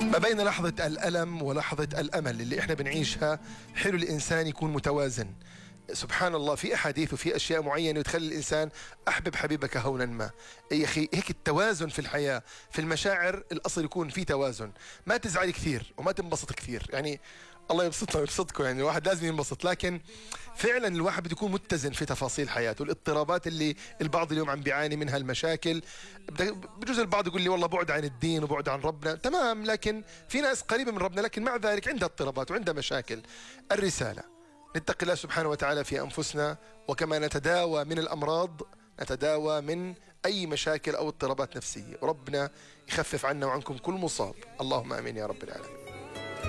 ما بين لحظة الألم ولحظة الأمل اللي احنا بنعيشها، حلو الإنسان يكون متوازن. سبحان الله، في أحاديث وفي أشياء معينة تخلي الإنسان أحبب حبيبك هونا ما. يا أخي هيك التوازن في الحياة، في المشاعر الأصل يكون في توازن. ما تزعل كثير وما تنبسط كثير، يعني الله يبسطنا ويبسطكم، يعني الواحد لازم ينبسط، لكن فعلا الواحد بده يكون متزن في تفاصيل حياته. الاضطرابات اللي البعض اليوم عم بيعاني منها، المشاكل، بجوز البعض يقول لي والله بعد عن الدين وبعد عن ربنا، تمام، لكن في ناس قريبة من ربنا لكن مع ذلك عندها اضطرابات وعندها مشاكل. الرسالة نتقي الله سبحانه وتعالى في أنفسنا، وكما نتداوى من الأمراض نتداوى من أي مشاكل أو اضطرابات نفسية، وربنا يخفف عنا وعنكم كل مصاب. اللهم آمين يا رب العالمين.